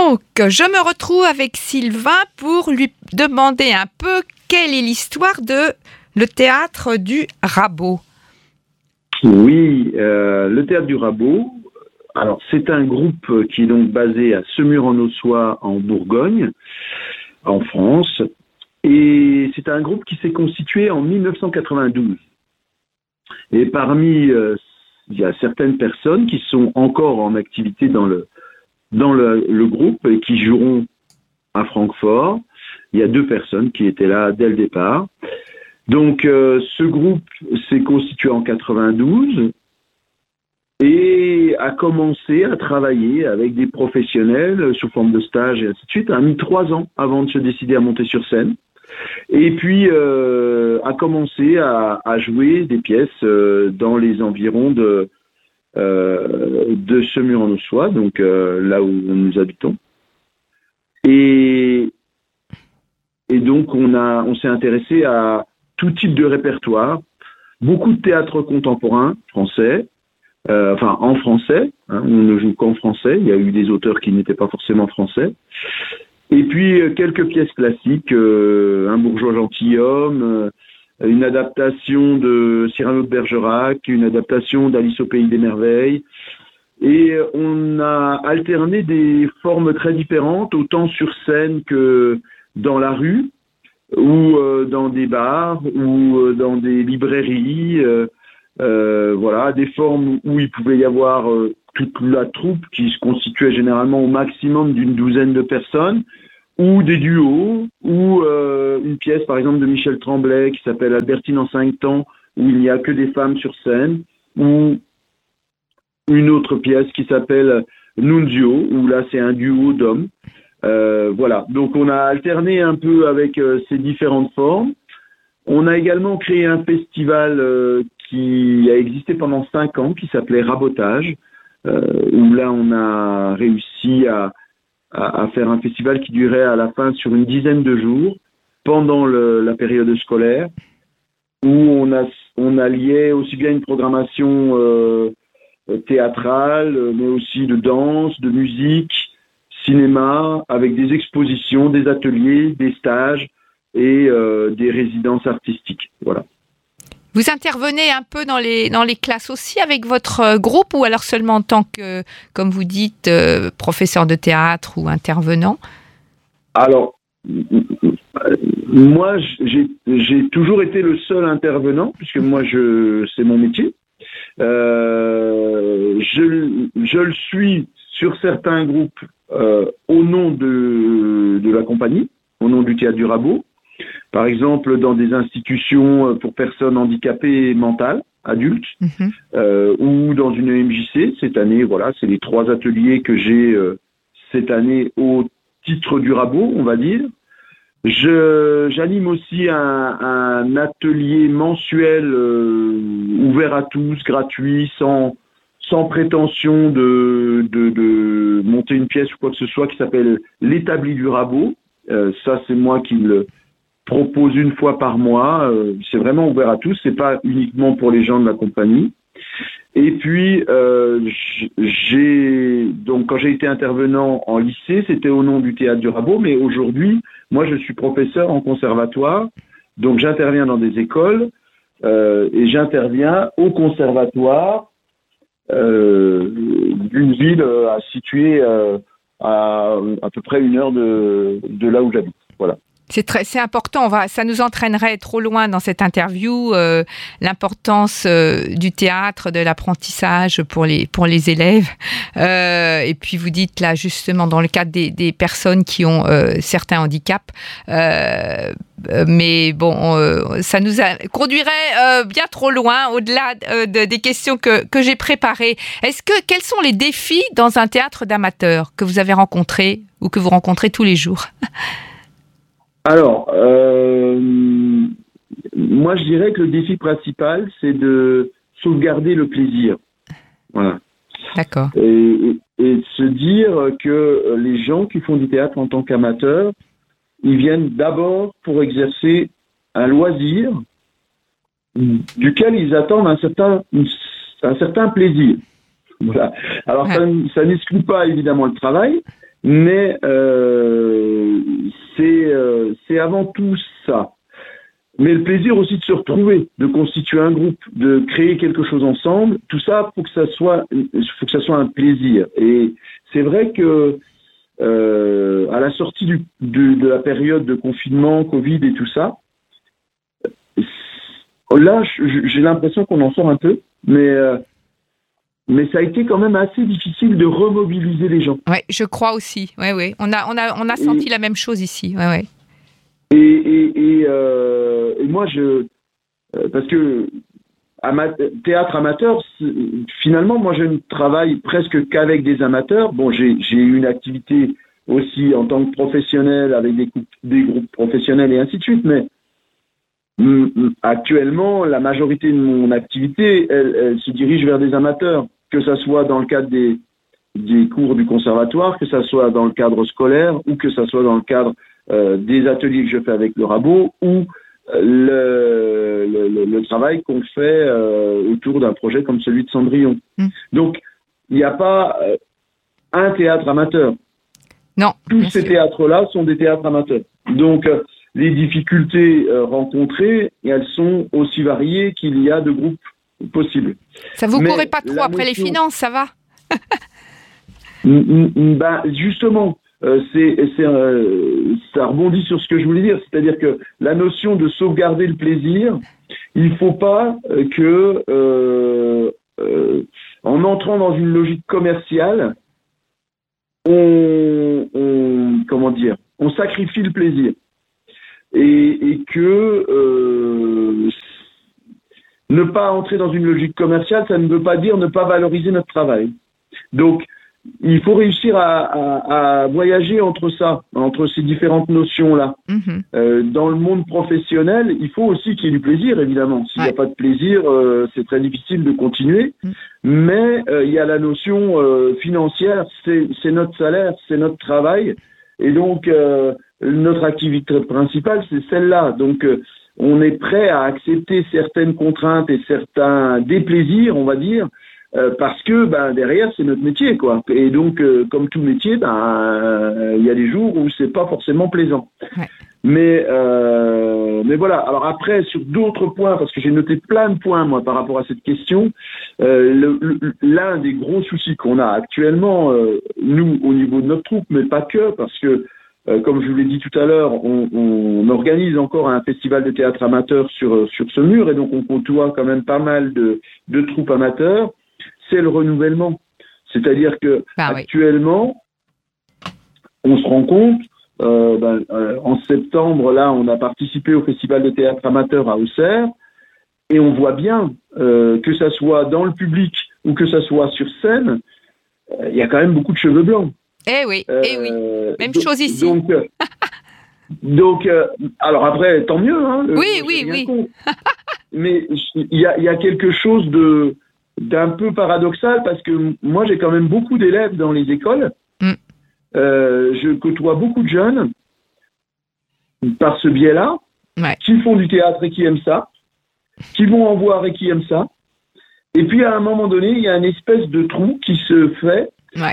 Donc, je me retrouve avec Sylvain pour lui demander un peu quelle est l'histoire de le théâtre du Rabot. Oui, le théâtre du Rabot, alors c'est un groupe qui est donc basé à Semur-en-Auxois en Bourgogne, en France, et c'est un groupe qui s'est constitué en 1992. Et parmi, il y a certaines personnes qui sont encore en activité dans le groupe et qui joueront à Francfort. Il y a 2 personnes qui étaient là dès le départ. Donc, ce groupe s'est constitué en 92 et a commencé à travailler avec des professionnels sous forme de stage et ainsi de suite. A mis 3 ans avant de se décider à monter sur scène. Et puis, a commencé à jouer des pièces dans les environs de Semur-en-Auxois, donc là où nous habitons. Et donc, on s'est intéressé à tout type de répertoire, beaucoup de théâtre contemporain français, en français, hein, on ne joue qu'en français, il y a eu des auteurs qui n'étaient pas forcément français, et puis quelques pièces classiques, Un bourgeois gentilhomme, une adaptation de Cyrano de Bergerac, une adaptation d'Alice au pays des merveilles, et on a alterné des formes très différentes, autant sur scène que dans la rue, ou dans des bars, ou dans des librairies, voilà, des formes où il pouvait y avoir toute la troupe qui se constituait généralement au maximum d'une douzaine de personnes, ou des duos, ou une pièce par exemple de Michel Tremblay qui s'appelle Albertine en 5 temps, où il n'y a que des femmes sur scène, ou une autre pièce qui s'appelle Nunzio, où là c'est un duo d'hommes. Voilà, donc on a alterné un peu avec ces différentes formes. On a également créé un festival qui a existé pendant 5 ans, qui s'appelait Rabotage, où là on a réussi à faire un festival qui durait à la fin sur une dizaine de jours, pendant la période scolaire, où on alliait aussi bien une programmation théâtrale, mais aussi de danse, de musique, cinéma, avec des expositions, des ateliers, des stages et des résidences artistiques. Voilà. Vous intervenez un peu dans les classes aussi avec votre groupe, ou alors seulement en tant que, comme vous dites, professeur de théâtre ou intervenant? Alors, moi, j'ai toujours été le seul intervenant, puisque moi, c'est mon métier. Je le suis sur certains groupes au nom de la compagnie, au nom du théâtre du Rabot. Par exemple, dans des institutions pour personnes handicapées mentales, adultes, ou dans une MJC. Cette année, voilà, c'est les 3 ateliers que j'ai cette année au titre du Rabot, on va dire. J'anime aussi un atelier mensuel ouvert à tous, gratuit, sans prétention de monter une pièce ou quoi que ce soit, qui s'appelle l'Établi du Rabot. Ça, c'est moi qui le propose une fois par mois. C'est vraiment ouvert à tous, c'est pas uniquement pour les gens de la compagnie. Et puis, donc quand j'ai été intervenant en lycée, c'était au nom du théâtre du Rabot, mais aujourd'hui, moi je suis professeur en conservatoire, donc j'interviens dans des écoles et j'interviens au conservatoire d'une ville située à peu près 1 heure de là où j'habite. Voilà. C'est important. Ça nous entraînerait trop loin dans cette interview, l'importance du théâtre, de l'apprentissage pour les élèves. Et puis vous dites là justement dans le cadre des personnes qui ont certains handicaps. Mais bon, ça nous conduirait bien trop loin, au-delà des questions que j'ai préparées. Quels sont les défis dans un théâtre d'amateurs que vous avez rencontrés ou que vous rencontrez tous les jours? Alors, moi je dirais que le défi principal, c'est de sauvegarder le plaisir. Voilà. D'accord. Et de se dire que les gens qui font du théâtre en tant qu'amateurs, ils viennent d'abord pour exercer un loisir duquel ils attendent un certain plaisir. Voilà. Alors ça n'exclut pas évidemment le travail, mais c'est avant tout ça. Mais le plaisir aussi de se retrouver, de constituer un groupe, de créer quelque chose ensemble, tout ça, faut que ça soit un plaisir. Et c'est vrai que à la sortie de la période de confinement, Covid et tout ça, là, j'ai l'impression qu'on en sort un peu, mais ça a été quand même assez difficile de remobiliser les gens. Ouais, je crois aussi. Ouais. On a senti la même chose ici. Ouais. Et moi, parce que théâtre amateur, finalement, moi, je ne travaille presque qu'avec des amateurs. Bon, j'ai eu une activité aussi en tant que professionnel avec des groupes professionnels et ainsi de suite, mais actuellement, la majorité de mon activité, elle se dirige vers des amateurs, que ça soit dans le cadre des cours du conservatoire, que ça soit dans le cadre scolaire ou que ça soit dans le cadre des ateliers que je fais avec le Rabot ou le travail qu'on fait autour d'un projet comme celui de Cendrillon. Donc, il n'y a pas un théâtre amateur. Non. Tous ces théâtres-là sont des théâtres amateurs. Donc, les difficultés rencontrées, elles sont aussi variées qu'il y a de groupes possibles. Ça vous courait pas trop après les finances, ça va? Justement, ça rebondit sur ce que je voulais dire, c'est-à-dire que la notion de sauvegarder le plaisir, il ne faut pas que, en entrant dans une logique commerciale, on sacrifie le plaisir. Et que ne pas entrer dans une logique commerciale, ça ne veut pas dire ne pas valoriser notre travail. Donc, il faut réussir à voyager entre ces différentes notions-là. Dans le monde professionnel, il faut aussi qu'il y ait du plaisir, évidemment. S'il n'y a pas de plaisir, c'est très difficile de continuer. Mais il y a la notion financière, c'est notre salaire, c'est notre travail. Et donc, notre activité principale, c'est celle-là. Donc, on est prêt à accepter certaines contraintes et certains déplaisirs, on va dire, parce que derrière, c'est notre métier, quoi. Et donc, comme tout métier, il y a des jours où c'est pas forcément plaisant. Ouais. Mais voilà. Alors après, sur d'autres points, parce que j'ai noté plein de points, moi, par rapport à cette question, l'un des gros soucis qu'on a actuellement, nous, au niveau de notre troupe, mais pas que, parce que comme je vous l'ai dit tout à l'heure, on organise encore un festival de théâtre amateur sur ce mur, et donc on côtoie quand même pas mal de troupes amateurs. C'est le renouvellement. C'est-à-dire que actuellement, on se rend compte, en septembre, là, on a participé au festival de théâtre amateur à Auxerre, et on voit bien, que ça soit dans le public ou que ça soit sur scène, il y a quand même beaucoup de cheveux blancs. Eh oui. Même chose ici. Donc, alors après, tant mieux. Hein, oui. Mais il y a quelque chose d'un peu paradoxal, parce que moi, j'ai quand même beaucoup d'élèves dans les écoles. Je côtoie beaucoup de jeunes par ce biais-là, qui font du théâtre et qui aiment ça, qui vont en voir et qui aiment ça. Et puis, à un moment donné, il y a une espèce de trou qui se fait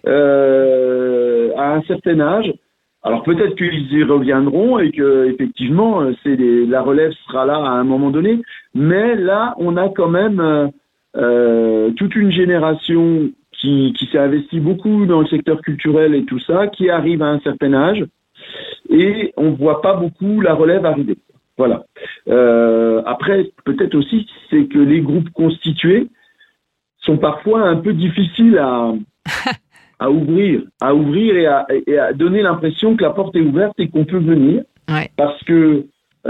à un certain âge. Alors peut-être qu'ils y reviendront et que effectivement la relève sera là à un moment donné, mais là on a quand même toute une génération qui s'est investie beaucoup dans le secteur culturel et tout ça, qui arrive à un certain âge, et on voit pas beaucoup la relève arriver. Voilà. Après, peut-être aussi, c'est que les groupes constitués sont parfois un peu difficiles à ouvrir et à donner l'impression que la porte est ouverte et qu'on peut venir. Parce que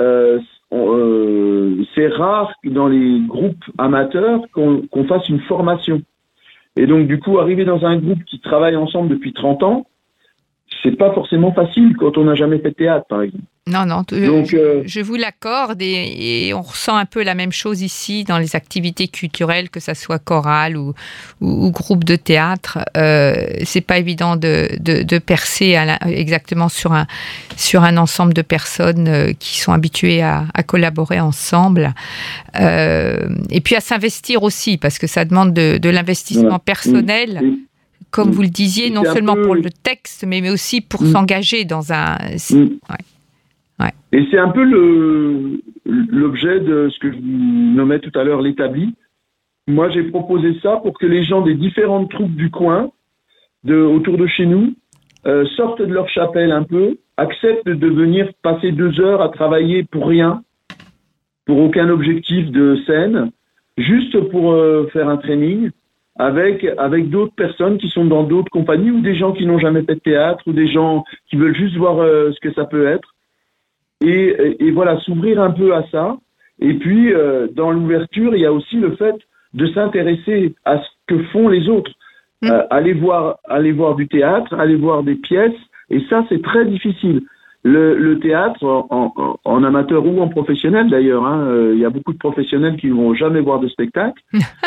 c'est rare que dans les groupes amateurs qu'on fasse une formation. Et donc, du coup, arriver dans un groupe qui travaille ensemble depuis 30 ans, c'est pas forcément facile quand on n'a jamais fait de théâtre, par exemple. Non, donc, je vous l'accorde, et on ressent un peu la même chose ici dans les activités culturelles, que ça soit chorale ou groupe de théâtre. C'est pas évident de percer exactement sur un ensemble de personnes qui sont habituées à collaborer ensemble, et puis à s'investir aussi, parce que ça demande de l'investissement personnel. comme vous le disiez, non seulement pour le texte, mais aussi pour s'engager dans un... Ouais. Et c'est un peu l'objet de ce que je nommais tout à l'heure l'établi. Moi, j'ai proposé ça pour que les gens des différentes troupes du coin, autour de chez nous, sortent de leur chapelle un peu, acceptent de venir passer 2 heures à travailler pour rien, pour aucun objectif de scène, juste pour faire un training avec d'autres personnes qui sont dans d'autres compagnies ou des gens qui n'ont jamais fait de théâtre ou des gens qui veulent juste voir ce que ça peut être. Et voilà, s'ouvrir un peu à ça. Et puis, dans l'ouverture, il y a aussi le fait de s'intéresser à ce que font les autres. Aller voir du théâtre, aller voir des pièces. Et ça, c'est très difficile. Le théâtre, en amateur ou en professionnel d'ailleurs, il y a beaucoup de professionnels qui ne vont jamais voir de spectacle.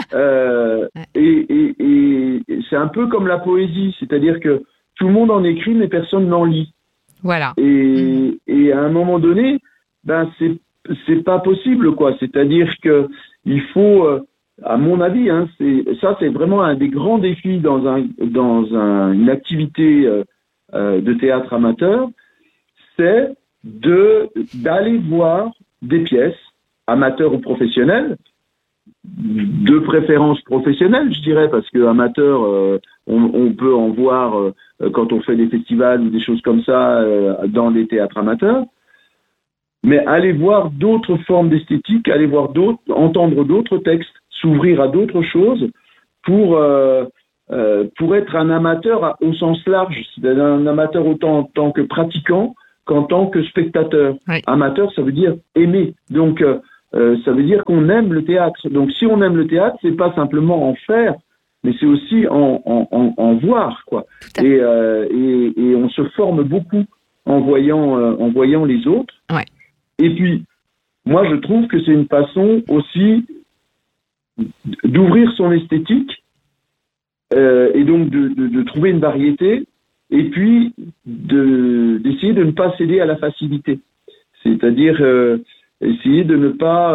Et c'est un peu comme la poésie, c'est-à-dire que tout le monde en écrit, mais personne n'en lit. Voilà. Et à un moment donné, c'est pas possible, quoi. C'est-à-dire que il faut, à mon avis, c'est vraiment un des grands défis dans une activité de théâtre amateur, c'est d'aller voir des pièces, amateurs ou professionnelles, de préférence professionnelle, je dirais, parce que amateur, on peut en voir quand on fait des festivals ou des choses comme ça dans les théâtres amateurs. Mais aller voir d'autres formes d'esthétique, aller voir entendre d'autres textes, s'ouvrir à d'autres choses pour être un amateur au sens large, c'est-à-dire un amateur autant en tant que pratiquant qu'en tant que spectateur. Oui. Amateur, ça veut dire aimer. Donc, ça veut dire qu'on aime le théâtre. Donc, si on aime le théâtre, c'est pas simplement en faire, mais c'est aussi en voir, quoi. Et on se forme beaucoup en voyant les autres. Ouais. Et puis, moi, je trouve que c'est une façon aussi d'ouvrir son esthétique et donc de trouver une variété et puis d'essayer de ne pas céder à la facilité. C'est-à-dire essayer de ne pas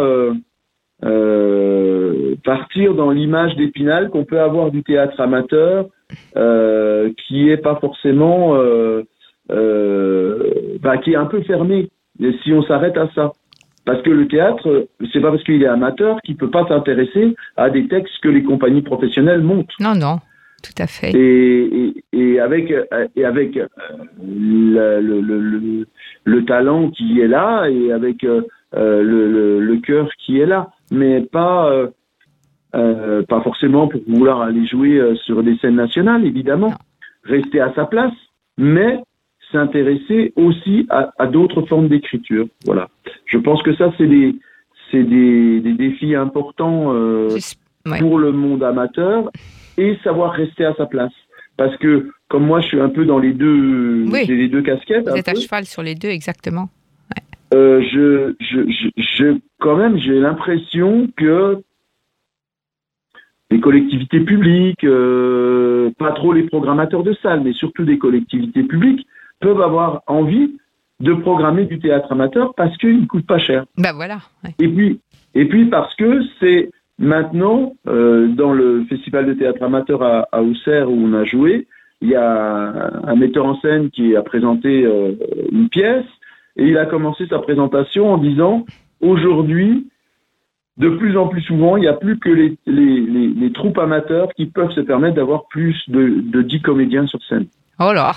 partir dans l'image d'Épinal qu'on peut avoir du théâtre amateur qui est pas forcément qui est un peu fermé si on s'arrête à ça. Parce que le théâtre, c'est pas parce qu'il est amateur qu'il peut pas s'intéresser à des textes que les compagnies professionnelles montent. Non, tout à fait. Et avec le talent qui est là et avec le cœur qui est là, mais pas forcément pour vouloir aller jouer sur des scènes nationales, évidemment. Non. Rester à sa place, mais s'intéresser aussi à d'autres formes d'écriture. Voilà. Je pense que ça, c'est des défis importants pour le monde amateur et savoir rester à sa place. Parce que, comme moi, je suis un peu dans les deux, j'ai les deux casquettes. Vous êtes à cheval sur les deux, exactement. Ouais. Quand même, j'ai l'impression que les collectivités publiques, pas trop les programmateurs de salles, mais surtout des collectivités publiques, peuvent avoir envie de programmer du théâtre amateur parce qu'il ne coûte pas cher. Ben voilà. Ouais. Et puis parce que c'est maintenant, dans le festival de théâtre amateur à Auxerre où on a joué, il y a un metteur en scène qui a présenté une pièce et il a commencé sa présentation en disant « Aujourd'hui, de plus en plus souvent, il n'y a plus que les troupes amateurs qui peuvent se permettre d'avoir plus de 10 comédiens sur scène. » Oh là.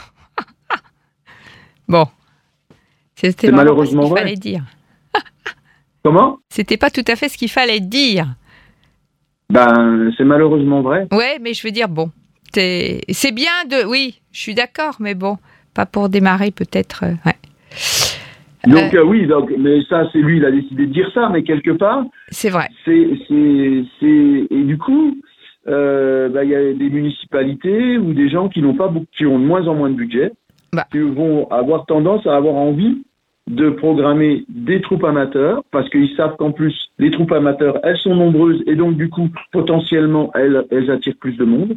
Bon, c'était malheureusement ce qu'il vrai. Fallait dire. Comment ? C'était pas tout à fait ce qu'il fallait dire. C'est malheureusement vrai. Ouais, mais je veux dire, bon, c'est bien oui, je suis d'accord, mais bon, pas pour démarrer peut-être. Ouais. Donc oui, mais ça, c'est lui, il a décidé de dire ça, mais quelque part. C'est vrai. Et du coup, y a des municipalités ou des gens qui ont de moins en moins de budget. Qui vont avoir tendance à avoir envie de programmer des troupes amateurs parce qu'ils savent qu'en plus, les troupes amateurs, elles sont nombreuses et donc du coup, potentiellement, elles attirent plus de monde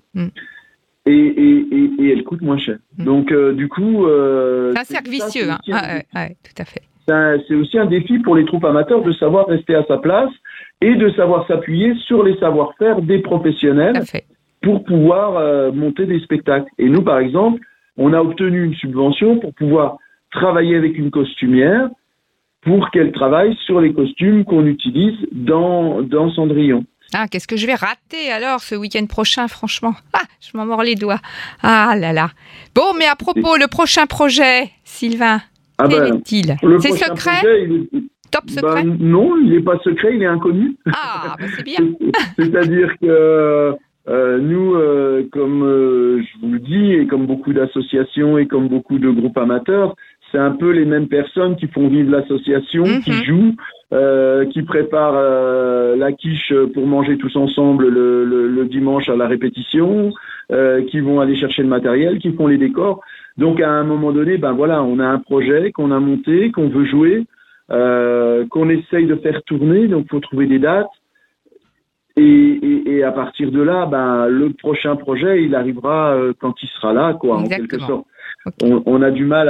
et elles coûtent moins cher. Donc du coup... c'est un cercle vicieux, tout à fait. C'est aussi un défi pour les troupes amateurs de savoir rester à sa place et de savoir s'appuyer sur les savoir-faire des professionnels. Tout à fait. pour pouvoir monter des spectacles. Et nous, par exemple, on a obtenu une subvention pour pouvoir travailler avec une costumière pour qu'elle travaille sur les costumes qu'on utilise dans Cendrillon. Ah, qu'est-ce que je vais rater alors ce week-end prochain, franchement. Ah, je m'en mords les doigts. Ah là là. Bon, mais à propos, le prochain projet, Sylvain, quel est-il? C'est secret? Projet, Top secret? Non, il n'est pas secret, il est inconnu. Ah, c'est bien. C'est-à-dire que nous, comme je vous le dis, et comme beaucoup d'associations et comme beaucoup de groupes amateurs, c'est un peu les mêmes personnes qui font vivre l'association, qui jouent, qui préparent la quiche pour manger tous ensemble le dimanche à la répétition, qui vont aller chercher le matériel, qui font les décors. Donc à un moment donné, on a un projet qu'on a monté, qu'on veut jouer, qu'on essaye de faire tourner, donc faut trouver des dates. Et à partir de là, le prochain projet, il arrivera quand il sera là, quoi, en quelque sorte. Okay. On a du mal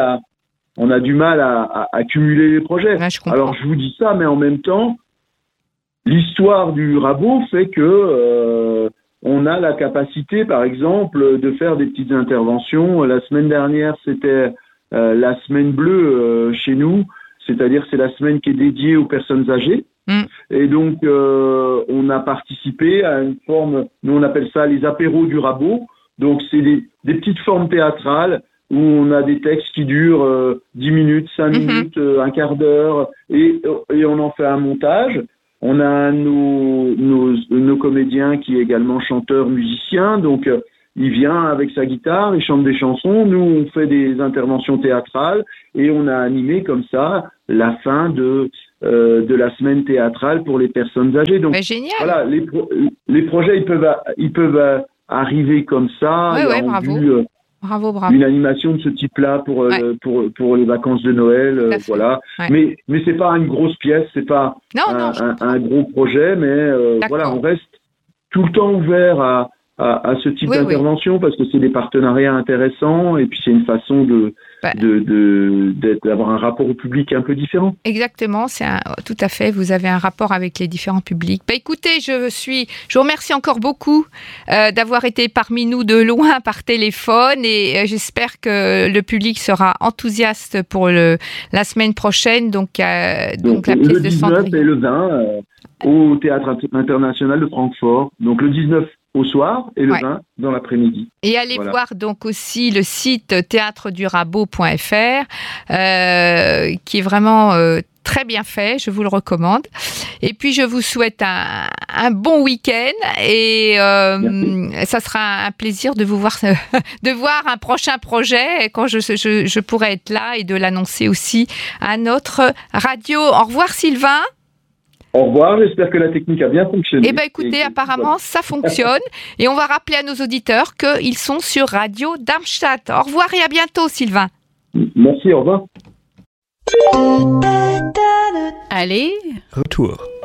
à cumuler les projets. Ouais, alors je vous dis ça, mais en même temps, l'histoire du rabot fait que on a la capacité, par exemple, de faire des petites interventions. La semaine dernière, c'était la semaine bleue chez nous, c'est-à-dire c'est la semaine qui est dédiée aux personnes âgées. Et donc, on a participé à une forme, nous on appelle ça les apéros du rabot. Donc, c'est des petites formes théâtrales où on a des textes qui durent 10 minutes, 5 minutes, un quart d'heure, et on en fait un montage. On a nos comédiens qui est également chanteur, musicien, donc il vient avec sa guitare, il chante des chansons, nous on fait des interventions théâtrales, et on a animé comme ça la fin de la semaine théâtrale pour les personnes âgées. Donc génial. Voilà, les projets ils peuvent arriver comme ça. Bravo. Bravo. Une animation de ce type-là pour les vacances de Noël, voilà. Ouais. Mais c'est pas une grosse pièce, c'est pas un gros projet, mais on reste tout le temps ouvert à ce type d'intervention parce que c'est des partenariats intéressants et puis c'est une façon d'avoir un rapport au public un peu différent. Exactement, tout à fait. Vous avez un rapport avec les différents publics. Écoutez, je vous remercie encore beaucoup d'avoir été parmi nous de loin par téléphone et j'espère que le public sera enthousiaste pour la semaine prochaine. Donc la pièce de Cendrillon. Le 19 et le 20 au Théâtre International de Francfort. Donc le 19 au soir et le 20 dans l'après-midi. Et allez voir donc aussi le site théâtredurabot.fr qui est vraiment très bien fait, je vous le recommande. Et puis je vous souhaite un bon week-end et ça sera un plaisir de vous voir, de voir un prochain projet quand je pourrai être là et de l'annoncer aussi à notre radio. Au revoir Sylvain. Au revoir, j'espère que la technique a bien fonctionné. Écoutez, apparemment, ça fonctionne. Et on va rappeler à nos auditeurs qu'ils sont sur Radio Darmstadt. Au revoir et à bientôt, Sylvain. Merci, au revoir. Allez. Retour.